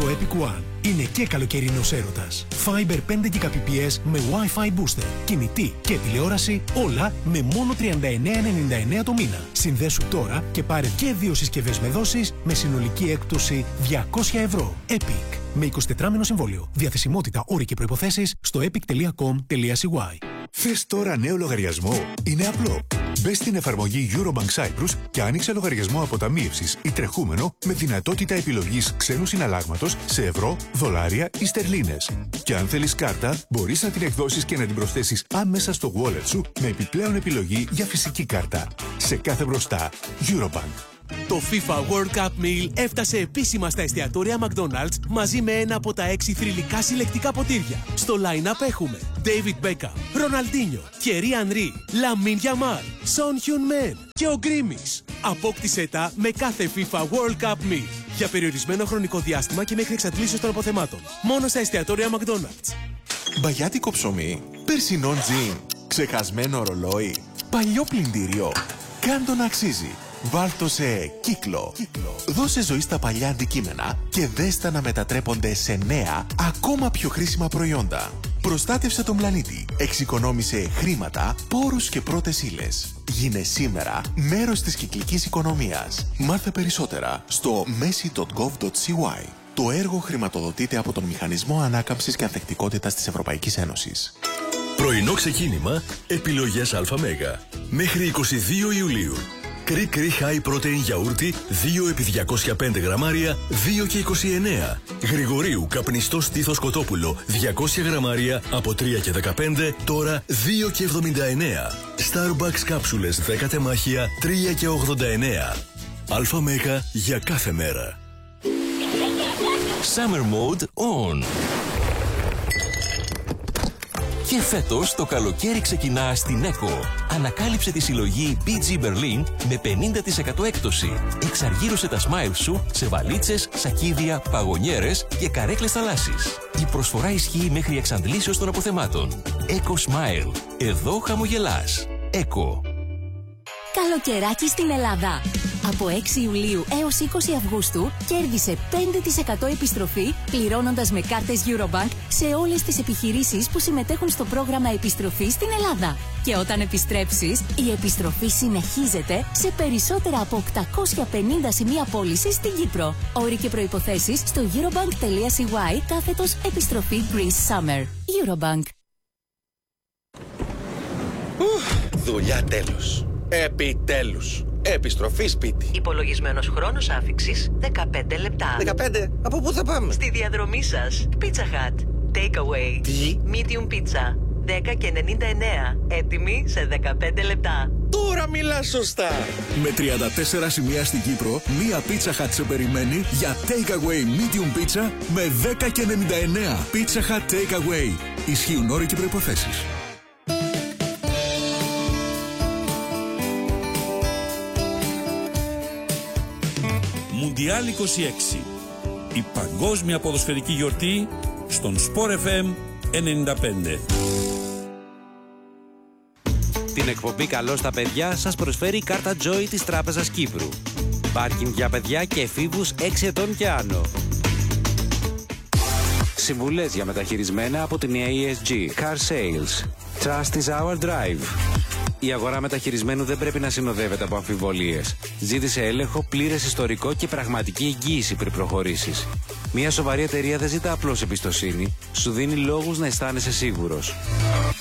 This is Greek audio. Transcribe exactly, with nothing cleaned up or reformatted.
Το Epic One είναι και καλοκαιρινός έρωτας. Fiber πέντε Gbps με Wi-Fi booster, κινητή και τηλεόραση, όλα με μόνο τριάντα εννέα ενενήντα εννέα το μήνα. Συνδέσου τώρα και πάρε και δύο συσκευές με δόσεις με συνολική έκπτωση διακόσια ευρώ. Epic. Με εικοσιτετράμηνο συμβόλαιο. Διαθεσιμότητα, όροι και προϋποθέσεις στο epic τελεία com τελεία c y. Θες τώρα νέο λογαριασμό? Είναι απλό. Μπες στην εφαρμογή Eurobank Cyprus και άνοιξε λογαριασμό αποταμίευσης ή τρεχούμενο με δυνατότητα επιλογής ξένου συναλλάγματος σε ευρώ, δολάρια ή στερλίνες. Και αν θέλεις κάρτα, μπορείς να την εκδώσεις και να την προσθέσεις άμεσα στο wallet σου με επιπλέον επιλογή για φυσική κάρτα. Σε κάθε μπροστά, Eurobank. Το FIFA World Cup Meal έφτασε επίσημα στα εστιατόρια McDonald's μαζί με ένα από τα έξι θρυλικά συλλεκτικά ποτήρια. Στο line-up έχουμε David Beckham, Ροναλντίνιο, Thierry Henry, Lamine Yamal, Son Heung-min και ο Γκρίμις. Απόκτησέ τα με κάθε FIFA World Cup Meal για περιορισμένο χρονικό διάστημα και μέχρι εξαντλήσεως των αποθεμάτων. Μόνο στα εστιατόρια McDonald's. Μπαγιάτικο ψωμί, περσινό τζιν, ξεχασμένο ρολόι, παλιό πλυντήριο. Κάν' το να αξίζει. Βάλτο σε κύκλο. κύκλο. Δώσε ζωή στα παλιά αντικείμενα και δες τα να μετατρέπονται σε νέα, ακόμα πιο χρήσιμα προϊόντα. Προστάτευσε τον πλανήτη. Εξοικονόμησε χρήματα, πόρους και πρώτες ύλες. Γίνε σήμερα μέρος της κυκλικής οικονομίας. Μάθε περισσότερα στο μέση τελεία γκοβ τελεία σι γουάι. Το έργο χρηματοδοτείται από τον Μηχανισμό Ανάκαμψης και Ανθεκτικότητας της Ευρωπαϊκής Ένωσης. Πρωινό ξεκίνημα, επιλογές ΑΜ. Μέχρι είκοσι δύο Ιουλίου. Κρι-κρι High Protein γιαούρτι δύο επί διακόσια πέντε γραμμάρια, δύο και είκοσι εννέα. Γρηγορίου καπνιστό στήθος κοτόπουλο διακόσια γραμμάρια από τρία και δεκαπέντε, τώρα δύο και εβδομήντα εννέα. Starbucks κάψουλες δέκα τεμάχια τρία και ογδόντα εννέα. ΑΜ για κάθε μέρα. Summer Mode On. Και φέτος το καλοκαίρι ξεκινά στην ΕΚΟ. Ανακάλυψε τη συλλογή μπι τζι Berlin με πενήντα τοις εκατό έκπτωση. Εξαργύρωσε τα smile σου σε βαλίτσες, σακίδια, παγωνιέρες και καρέκλες θαλάσσης. Η προσφορά ισχύει μέχρι εξαντλήσεως των αποθεμάτων. Eco Smile. Εδώ χαμογελάς. ΕΚΟ. Καλοκαιράκι στην Ελλάδα. Από έξι Ιουλίου έως είκοσι Αυγούστου κέρδισε πέντε τοις εκατό επιστροφή πληρώνοντας με κάρτες Eurobank σε όλες τις επιχειρήσεις που συμμετέχουν στο πρόγραμμα επιστροφής στην Ελλάδα. Και όταν επιστρέψεις, η επιστροφή συνεχίζεται σε περισσότερα από οκτακόσια πενήντα σημεία πώλησης στην Κύπρο. Όροι και προϋποθέσεις στο eurobank τελεία σι γουάι κάθετος επιστροφή Greece Summer. Eurobank. Δουλειά τέλος. Επιτέλους. Επιστροφή σπίτι. Υπολογισμένος χρόνος άφιξης δεκαπέντε λεπτά. δεκαπέντε. Από πού θα πάμε? Στη διαδρομή σας. Pizza Hut. Takeaway. Τι? Medium pizza. δέκα και ενενήντα εννέα. Έτοιμη σε δεκαπέντε λεπτά. Τώρα μιλάς σωστά. Με τριάντα τέσσερα σημεία στην Κύπρο, μία Pizza Hut σε περιμένει για Takeaway Medium Pizza με δέκα και ενενήντα εννέα. Pizza Hut Takeaway. Ισχύουν όροι και προϋποθέσεις. Μουντιάλ είκοσι έξι. Η παγκόσμια ποδοσφαιρική γιορτή στον Sport εφ εμ ενενήντα πέντε. Την εκπομπή «Καλό στα παιδιά» σας προσφέρει η κάρτα Joy της Τράπεζας Κύπρου. Πάρκινγκ για παιδιά και εφήβους έξι ετών και άνω. Συμβουλές για μεταχειρισμένα από την έι ες τζι. Car Sales. Trust is our drive. Η αγορά μεταχειρισμένου δεν πρέπει να συνοδεύεται από αμφιβολίες. Ζήτησε έλεγχο, πλήρες ιστορικό και πραγματική εγγύηση πριν προχωρήσεις. Μια σοβαρή εταιρεία δεν ζητά απλώς εμπιστοσύνη, σου δίνει λόγους να αισθάνεσαι σίγουρος.